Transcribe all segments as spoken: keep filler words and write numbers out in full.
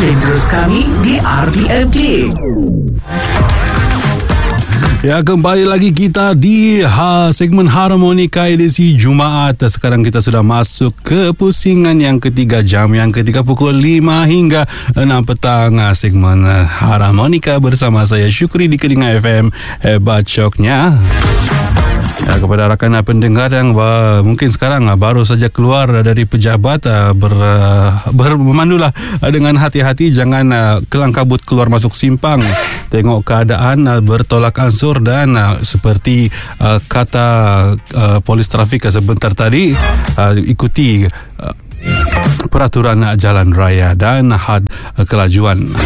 Stream terus kami di R T M Click. Ya, kembali lagi kita di ha, segmen Harmonika edisi Jumaat. Sekarang kita sudah masuk ke pusingan yang ketiga, jam yang ketiga pukul lima hingga enam petang. Segmen Harmonika bersama saya Syukri di Keninga F M. Hebat syoknya. Ya, kepada rakan pendengar yang uh, mungkin sekarang uh, baru saja keluar uh, dari pejabat, uh, ber, uh, bermemandulah uh, dengan hati-hati, jangan uh, kelang kabut keluar masuk simpang, tengok keadaan, uh, bertolak ansur dan uh, seperti uh, kata uh, polis trafik uh, sebentar tadi, uh, ikuti uh, peraturan uh, jalan raya dan had uh, kelajuan.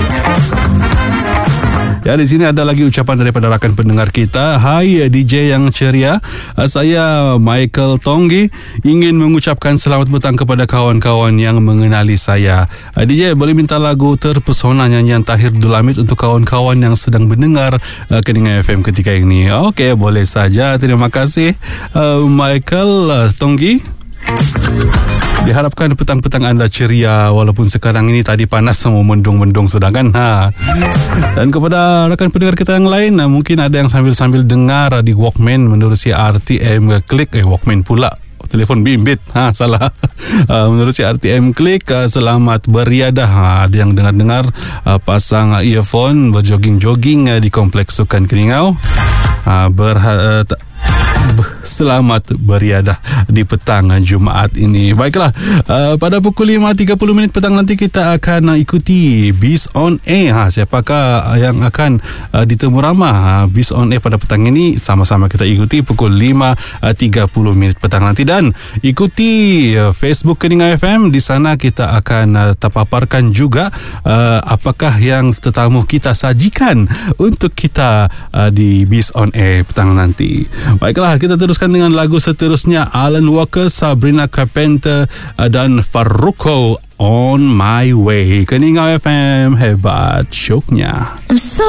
Ya, di sini ada lagi ucapan daripada rakan pendengar kita. Hai D J yang ceria, saya Michael Tonggi ingin mengucapkan selamat petang kepada kawan-kawan yang mengenali saya. D J boleh minta lagu terpesona nyanyian Tahir Dul Hamid untuk kawan-kawan yang sedang mendengar uh, Keninga F M ketika ini. Okey, boleh saja. Terima kasih uh, Michael uh, Tonggi. Diharapkan petang-petang anda ceria walaupun sekarang ini tadi panas semua mendung-mendung sudah kan. Ha. Dan kepada rakan pendengar kita yang lain, mungkin ada yang sambil-sambil dengar di Walkman menerusi R T M Click. Eh Walkman pula, telefon bimbit. Ha, salah. Uh, menerusi R T M Click, uh, selamat beriadah. Ha, ada yang dengar-dengar uh, pasang uh, earphone berjoging-joging uh, di Kompleks Sukan Keningau. Uh, berha- uh, t- Selamat beriadah di petang Jumaat ini. Baiklah, uh, pada pukul lima tiga puluh minit petang nanti kita akan uh, ikuti Biz on Air. Ha, siapakah yang akan uh, ditemu ramah uh, Biz on Air pada petang ini? Sama-sama kita ikuti pukul lima tiga puluh minit petang nanti. Dan ikuti uh, Facebook Keninga F M. Di sana kita akan uh, terpaparkan juga uh, apakah yang tetamu kita sajikan untuk kita uh, di Biz on Air petang nanti. Baiklah, kita teruskan dengan lagu seterusnya, Alan Walker, Sabrina Carpenter dan Farruko, On My Way. Keninga F M, hebat syoknya. I'm so